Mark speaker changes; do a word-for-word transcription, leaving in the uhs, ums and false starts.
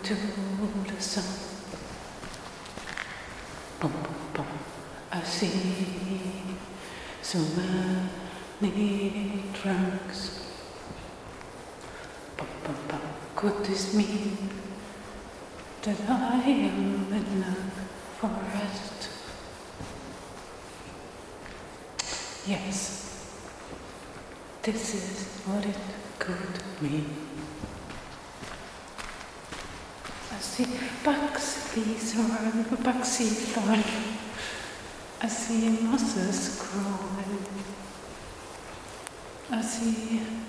Speaker 1: to the sun. Boom, boom, boom. I see so many trunks. Boom, boom, boom. Could this mean that I am in a forest? Yes, this is what it could mean. I see bugs, bees, or bugsy thorn. I see mosses growing. I see